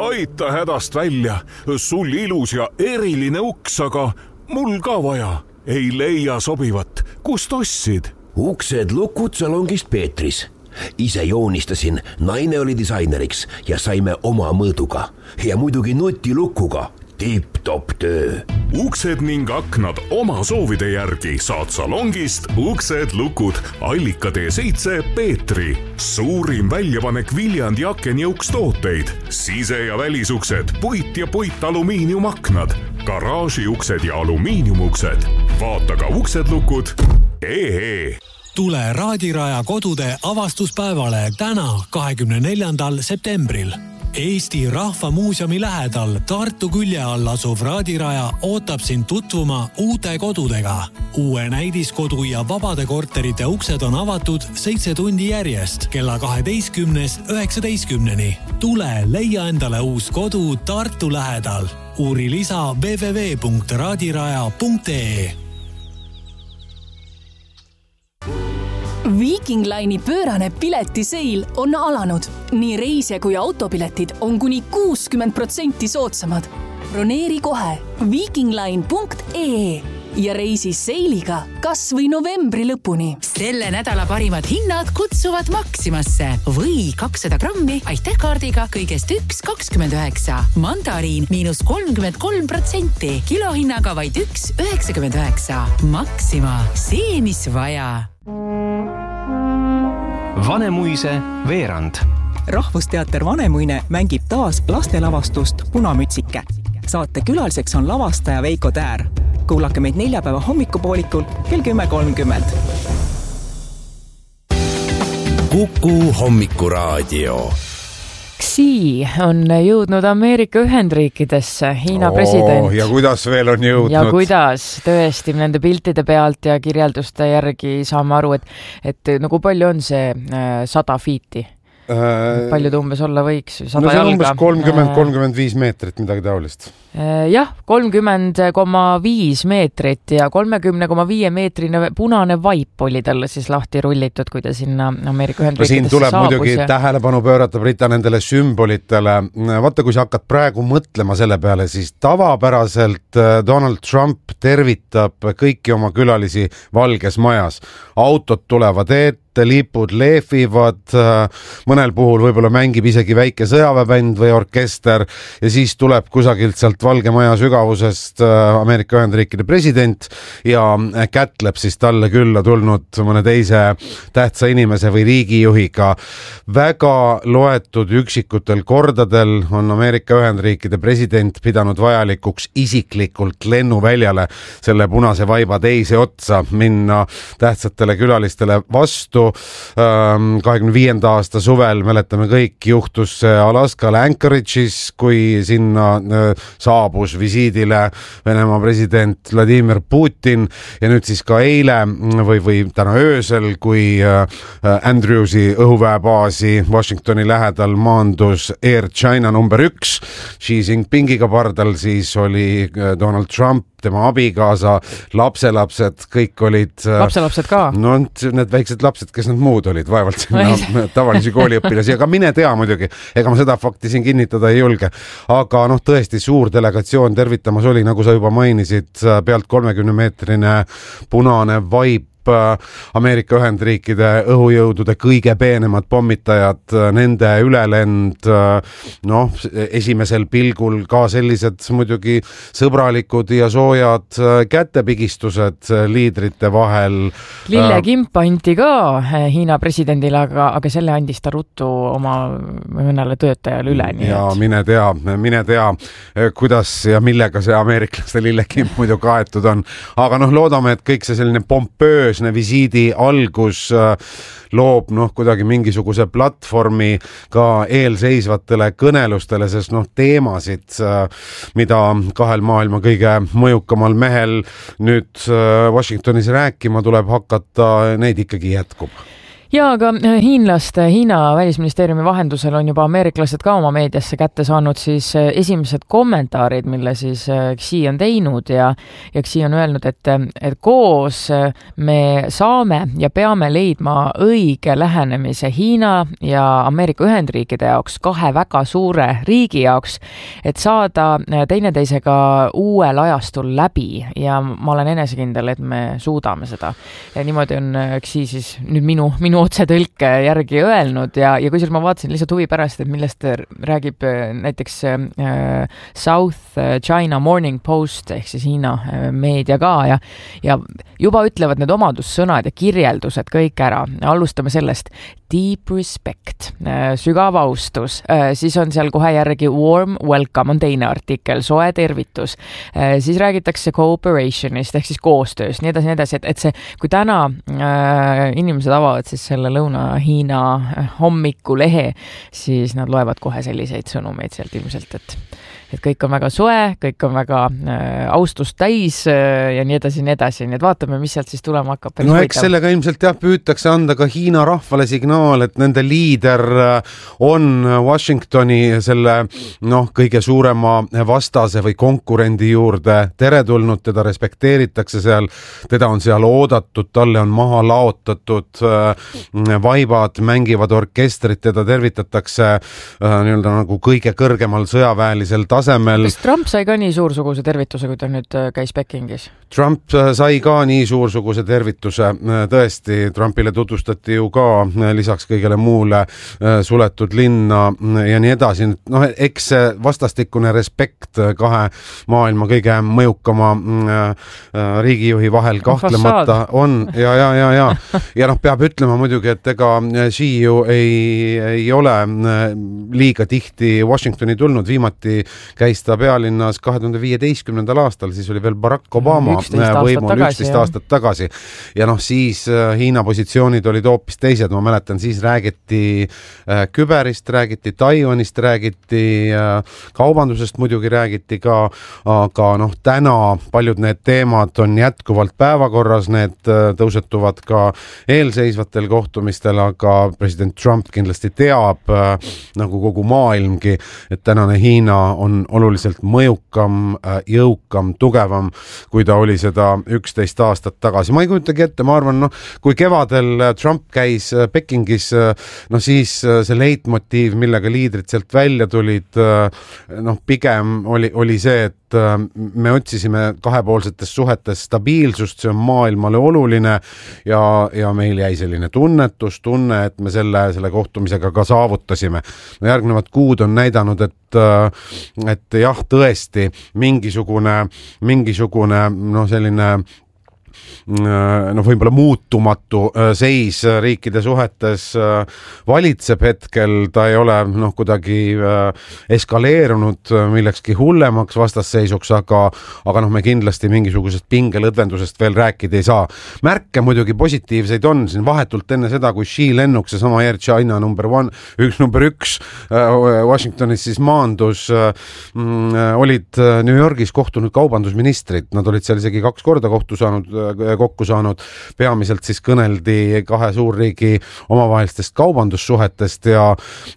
aita hädast välja. Sul ilus ja eriline uks, aga mul ka vaja. Ei leia sobivat. Kust ostsid? Uksed lukud salongist Peetris. Ise joonistasin, naine oli disaineriks ja saime oma mõõduga. Ja muidugi nutilukuga. Tipp-top töö. Uksed ning aknad oma soovide järgi saad salongist Uksed lukud Allika T7 Peetri. Suurim väljapanek Viljandi akenjõuks tooteid. Sise- ja välisuksed, puit ja puitalumiiniumaknad, garaažiuksed ja alumiiniumuksed. Vaata ka uksedlukud.ee. Tule Raadiraja kodude avastuspäevale täna 24. septembril. Eesti Rahva Muuseumi lähedal Tartu külje all asuv Raadiraja ootab sind tutvuma uute kodudega. Uue näidiskodu ja vabade korterite uksed on avatud 7 tundi järjest kella 12-19. Tule leia endale uus kodu Tartu lähedal. Uuri lisa www.raadiraja.ee. Viking Line'i pöörane piletiseil on alanud. Nii reisija kui autopiletid on kuni 60% soodsamad. Broneeri kohe vikingline.ee ja reisi seiliga kas või novembri lõpuni. Selle nädala parimad hinnad kutsuvad Maximasse või 200 grammi Aitäh-kaardiga kõigest 1,29. Mandariin -33%, kilohinnaga vaid 1,99. Maxima, see mis vaja. Vanemuise veerand. Rahvusteater Vanemuine mängib taas lastelavastust Punamütsike. Saate külaliseks on lavastaja Veiko Täär. Kuulake meid neljapäeva hommikupoolikul kell 10:30. Kuku hommikuraadio. Xi on jõudnud Ameerika Ühendriikidesse, Hiina president. Ja kuidas veel on jõudnud? Ja kuidas, tõesti, nende piltide pealt ja kirjelduste järgi saame aru, et nagu palju on see 100 fiiti? Palju ta umbes olla võiks? 100 no see on jalga. Umbes 30-35 meetrit, midagi taolist. Jah, 30,5 meetrit ja 30,5 meetrine punane vaip oli talle siis lahti rullitud, kui ta sinna Ameerika Ühendriikidesse siin tuleb saabus. muidugi tähelepanu pöörata, Brita, nendele sümbolitele. Vaata, kui sa hakkad praegu mõtlema selle peale, siis tavapäraselt Donald Trump tervitab kõiki oma külalisi Valges Majas. Autod tulevad ette, lipud lehvivad, mõnel puhul võib-olla mängib isegi väike sõjaväebänd või orkester ja siis tuleb kusagilt sealt Valge Maja sügavusest Ameerika Ühendriikide president ja kätleb siis talle külla tulnud mõne teise tähtsa inimese või riigijuhiga. Väga loetud üksikutel kordadel on Ameerika Ühendriikide president pidanud vajalikuks isiklikult lennuväljale selle punase vaiba teise otsa minna tähtsatele külalistele vastu. 25. aasta suvel, mäletame kõik, juhtus Alaskal Anchorage'is, kui sinna saabus visiidile Venemaa president Vladimir Putin ja nüüd siis ka eile või täna öösel, kui Andrewsi õhuväebaasi Washingtoni lähedal maandus Air China number 1 Xi Jinpingiga pardal, siis oli Donald Trump, tema abikaasa, lapselapsed, kõik olid... Lapselapsed ka? No need väiksed lapsed, kes need muud olid, vaevalt sinna tavalisi kooliõpilasi, aga mine tea muidugi, ega ma seda fakti siin kinnitada ei julge. Aga tõesti suur delegatsioon tervitamas oli, nagu sa juba mainisid, pealt 30-meetrine punane vaip, Ameerika Ühendriikide õhujõudude kõige peenemad pommitajad, nende ülelend, esimesel pilgul ka sellised muidugi sõbralikud ja soojad kätepigistused liidrite vahel. Lillekimp anti ka Hiina presidendile, aga selle andis ta ruttu oma mõnele töötajale üle. Ja mine tea, kuidas ja millega see ameeriklaste lillekimp muidu kaetud on. Aga loodame, et kõik see selline pompöös visiidi algus loob kuidagi mingisuguse platvormi ka eelseisvatele kõnelustele, sest teemasid, mida kahel maailma kõige mõjukamal mehel nüüd Washingtonis rääkima tuleb hakata, neid ikkagi jätkub. Ja aga Hiina välisministeeriumi vahendusel on juba ameeriklased ka oma meediasse kätte saanud siis esimesed kommentaarid, mille siis Xi on teinud ja Xi on öelnud, et koos me saame ja peame leidma õige lähenemise Hiina ja Ameerika Ühendriikide jaoks, kahe väga suure riigi jaoks, et saada teineteisega uuel ajastul läbi ja ma olen enesekindel, et me suudame seda. Ja niimoodi on Xi siis nüüd minu otsetõlke järgi öelnud ja kusjuures ma vaatasin lihtsalt huvi pärast, et millest räägib näiteks South China Morning Post ehk siis Hiina meedia ka ja juba ütlevad need omadussõnad ja kirjeldused kõik ära. Alustame sellest deep respect, sügav austus, siis on seal kohe järgi warm welcome on teine artikkel, soe tervitus, siis räägitakse cooperationist ehk siis koostöös, nii edasi, et see, kui täna inimesed avavad siis selle Lõuna-Hiina hommikulehe, siis nad loevad kohe selliseid sõnumeid sealt ilmselt, et kõik on väga soe, kõik on väga austust täis ja nii edasi, nii et vaatame, mis sealt siis tulema hakkab. No eks sellega ilmselt püütakse anda ka Hiina rahvale signaal, et nende liider on Washingtoni selle kõige suurema vastase või konkurendi juurde teretulnud, teda respekteeritakse seal, teda on seal oodatud, talle on maha laotatud vaibad, mängivad orkestrit, teda tervitatakse nii-öelda nagu kõige kõrgemal sõjaväelisel tasemel. Kas Trump sai ka nii suursuguse tervituse, kui ta nüüd käis Pekingis? Trump sai ka nii suursuguse tervituse. Tõesti, Trumpile tutvustati ju ka lisaks kõigele muule suletud linna ja nii edasi. Eks see vastastikune respekt kahe maailma kõige mõjukama riigijuhi vahel kahtlemata on. Ja peab ütlema muidugi, et ega Xi ju ei ole liiga tihti Washingtoni tulnud. Viimati käis ta pealinnas 2015. aastal, siis oli veel Barack Obama võimul 11 aastat tagasi. Ja siis Hiina positsioonid olid hoopis teised. Ma mäletan, siis räägiti küberist, räägiti Taiwanist, räägiti kaubandusest muidugi räägiti ka, aga täna paljud need teemad on jätkuvalt päevakorras, need tõusetuvad ka eelseisvatel kohtumistel, aga president Trump kindlasti teab, nagu kogu maailmgi, et tänane Hiina on oluliselt mõjukam, jõukam, tugevam, kui ta oli seda 11 aastat tagasi. Ma ei kujutagi ette, ma arvan, kui kevadel Trump käis Pekingis, siis see leitmotiiv, millega liidrid sealt välja tulid, pigem oli see, et me otsisime kahepoolsetes suhetes stabiilsust, see on maailmale oluline ja meil jäi selline tunne, et me selle kohtumisega ka saavutasime. Järgnevad kuud on näidanud, et jah, tõesti mingisugune selline võib-olla muutumatu seis riikide suhetes valitseb hetkel, ta ei ole kuidagi eskaleerunud millekski hullemaks vastasseisuks, aga me kindlasti mingisugusest pingelõdvendusest veel rääkida ei saa. Märke muidugi positiivseid on siin vahetult enne seda, kui Xi lennuk, seesama Air China number 1 Washingtonis siis maandus, olid New Yorgis kohtunud kaubandusministrid, nad olid seal isegi 2 korda kokku saanud, peamiselt siis kõneldi kahe suurriigi omavahelistest kaubandussuhetest ja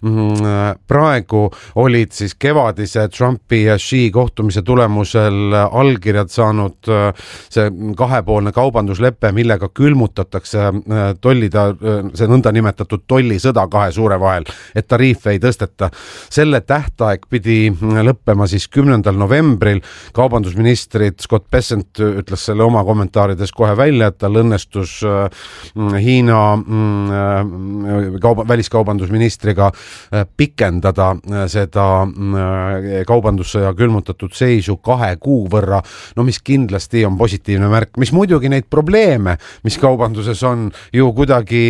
praegu olid siis kevadise Trumpi ja Xi kohtumise tulemusel allkirjad saanud see kahepoolne kaubanduslepe, millega külmutatakse see nõndanimetatud tollisõda kahe suure vahel, et tariife ei tõsteta. Selle tähtaeg pidi lõppema siis 10. novembril. Kaubandusministrid Scott Bessent ütles selle oma kommentaarides kohe välja, et tal õnnestus Hiina väliskaubandusministriga pikendada seda kaubandussõja külmutatud seisu 2 kuu võrra, mis kindlasti on positiivne märk, mis muidugi neid probleeme, mis kaubanduses on, ju kuidagi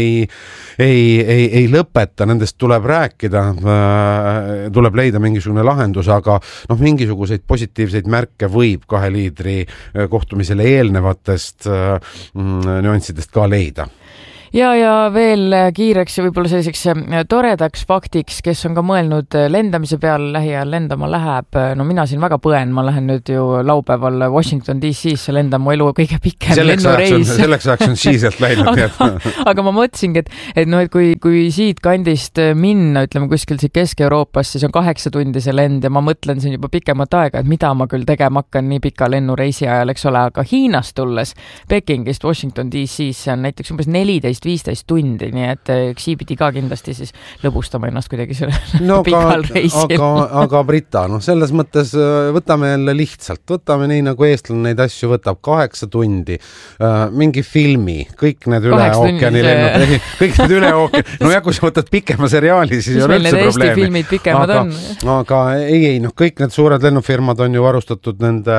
ei lõpeta, nendest tuleb rääkida, tuleb leida mingisugune lahendus, aga mingisuguseid positiivseid märke võib kahe liidri kohtumisele eelnevatest nüanssidest ka leida. ja veel kiireks ja võib-olla selliseks toredaks faktiks, kes on ka mõelnud lendamise peale lähiajal lendama läheb. No mina siin väga põen, ma lähen nüüd ju laupäeval Washington DC-sse lendan mu elu kõige pikem lennureis. Selleks ajaks on siiselt läinud. aga ma mõtlesingi, et kui siit kandist minna, ütleme kuskil siit Kesk-Euroopas, siis on 8 tundi see lend ja ma mõtlen siin juba pikemat aega, et mida ma küll tegema hakkan nii pika lennureisi ajal, eks ole, aga Hiinast tulles Pekingist Washington DC-sse on näiteks umbes 14-15 tundi, nii et Xi pidi ka kindlasti siis lõbustama ennast kuidagi selle pikal reisil. Aga Brita, selles mõttes võtame jälle lihtsalt, võtame nii nagu eestlane neid asju võtab 8 tundi, mingi filmi, kõik need üle ookeani lennud, kõik need üle ookeani, no ja kui sa võtad pikema seriaali, siis ei ole üldse probleemi. Eesti filmid pikemad on. Aga ei, kõik need suured lennufirmad on ju varustatud nende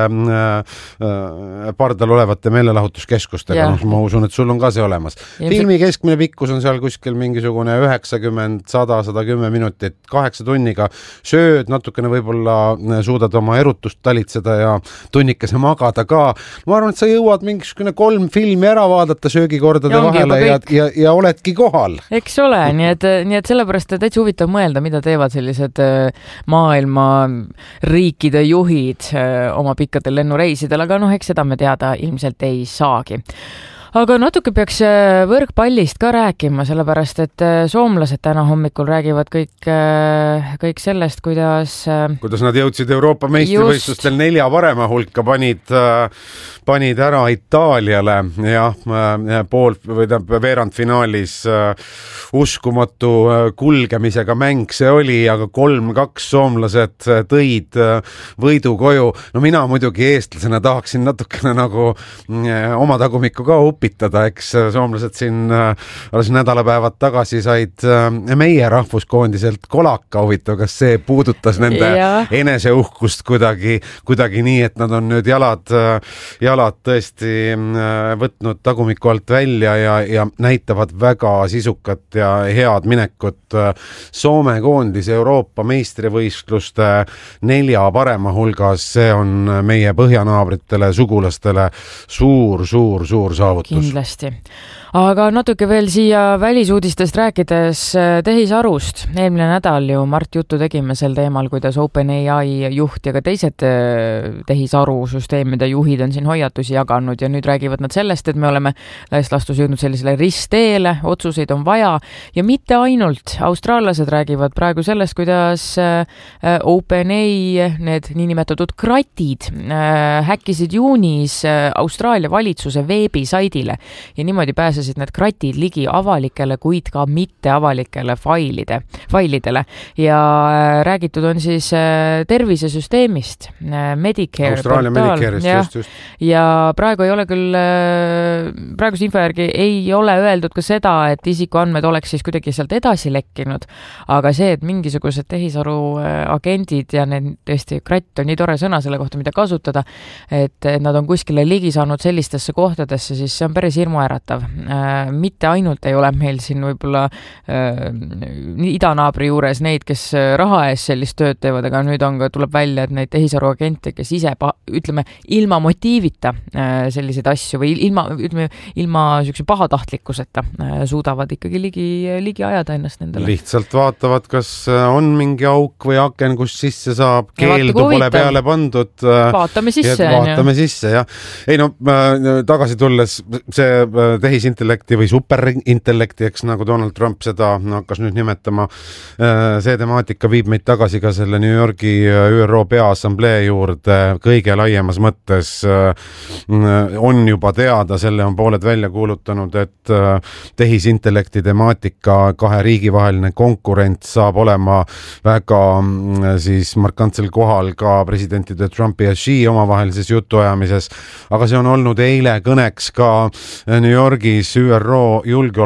pardal olevate meelelahutuskeskustega, ma usun, et sul on ka see olemas. Filmi keskmine pikkus on seal kuskil mingisugune 90, 100, 110 minutit, 8 tunniga sööd, natukene võib-olla suudad oma erutust talitseda ja tunnikese magada ka. Ma arvan, et sa jõuad mingisugune 3 filmi ära vaadata söögikordade vahele ja oledki kohal. Eks ole, nii et sellepärast täitsa huvitav mõelda, mida teevad sellised maailma riikide juhid oma pikkadel lennureisidel, aga eks seda me teada ilmselt ei saagi. Aga natuke peaks võrkpallist ka rääkima, sellepärast et soomlased täna hommikul räägivad kõik sellest, kuidas nad jõudsid Euroopa meistrivõistlustel 4 parema hulka, panid ära Itaaliale ja veerandfinaalis uskumatu kulgemisega mäng see oli, aga 3-2 soomlased tõid võidu koju. No mina muidugi eestlasena tahaksin natukene nagu oma tagumikku ka upitada, eks soomlased siin alles nädalapäevad tagasi said meie rahvuskoondiselt kolaka. Huvitav, kas see puudutas nende eneseuhkust kuidagi nii, et nad on nüüd jalad tõesti võtnud tagumiku alt välja ja näitavad väga sisukat ja head minekut. Soome koondis Euroopa meistrivõistluste 4 parema hulgas, see on meie põhjanaabritele, sugulastele suur saavutus. Kindlasti. Aga natuke veel siia välisuudistest rääkides tehisarust. Eelmine nädal ju Mart juttu tegime sel teemal, kuidas OpenAI juht ja ka teised tehisarusüsteemide juhid on siin hoiatusi jaganud ja nüüd räägivad nad sellest, et me oleme lastus jõudnud sellisele ristteele, otsuseid on vaja ja mitte ainult. Austraallased räägivad praegu sellest, kuidas OpenAI, need niinimetatud kratid, häkkisid juunis Austraalia valitsuse veebisaidile ja niimoodi pääses need kratid ligi avalikele, kuid ka mitteavalikele failidele. Ja räägitud on siis tervisesüsteemist, Medicare Austraalia Medicare'ist, just. Ja praegu ei ole küll, praeguse info järgi ei ole öeldud ka seda, et isikuandmed oleks siis kuidagi sealt edasi lekkinud, aga see, et mingisugused tehisaru agendid ja need tõesti kratt on nii tore sõna selle kohta, mida kasutada, et nad on kuskile ligi saanud sellistesse kohtadesse, siis see on päris hirmuäratav. Mitte ainult ei ole meil siin võib-olla idanaabri juures neid, kes raha ees sellist tööd teevad, aga nüüd tuleb välja, et neid tehisaru agente, kes ise, ütleme, ilma motiivita selliseid asju või ilma sükse pahatahtlikkuseta suudavad ikkagi ligi ajada ennast nendele. Lihtsalt vaatavad, kas on mingi auk või aken, kus sisse saab, keeldu pole peale pandud. Vaatame sisse. Ja. Ei tagasi tulles see tehisintellekti või superintellekti, eks nagu Donald Trump seda hakkas nüüd nimetama, see temaatika viib meid tagasi ka selle New Yorgi ÜRO Peaassamblee juurde kõige laiemas mõttes. On juba teada, selle on pooled välja kuulutanud, et tehisintellekti temaatika 2 riigi vaheline konkurents saab olema väga siis markantsel kohal ka presidentide Trumpi ja Xi omavahelises jutuajamises, aga see on olnud eile kõneks ka New Yorgis ÜRO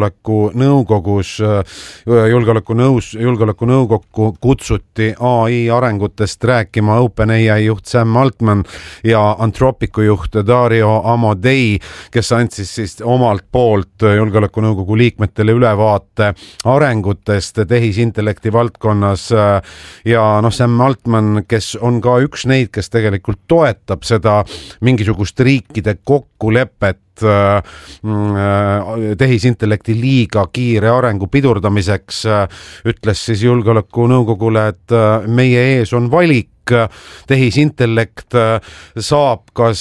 julgeolekunõukokku kutsuti AI arengutest rääkima OpenAI juht Sam Altman ja Anthropicu juht Dario Amodei, kes andsid siis omalt poolt julgeolekunõukogu liikmetele ülevaate arengutest tehisintellekti valdkonnas ja Sam Altman, kes on ka üks neid, kes tegelikult toetab seda mingisugust riikide kokkulepet tehisintellekti liiga kiire arengu pidurdamiseks, ütles siis julgeolekunõukogule, et meie ees on valik, tehisintellekt saab kas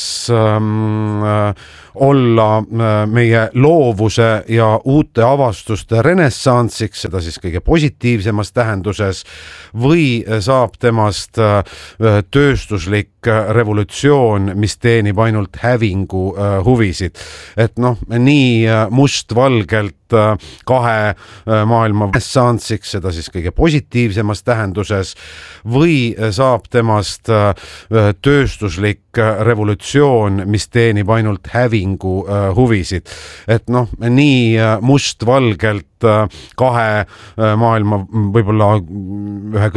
olla meie loovuse ja uute avastuste renessansiks, seda siis kõige positiivsemas tähenduses, või saab temast tööstuslik revolutsioon, mis teenib ainult hävingu huvisid. Et nii mustvalgelt kahe maailma renessansiks, seda siis kõige positiivsemas tähenduses, või saab temast tööstuslik revolutsioon, mis teenib ainult hävingu huvisid. Et nii mustvalgelt kahe maailma võib-olla ühe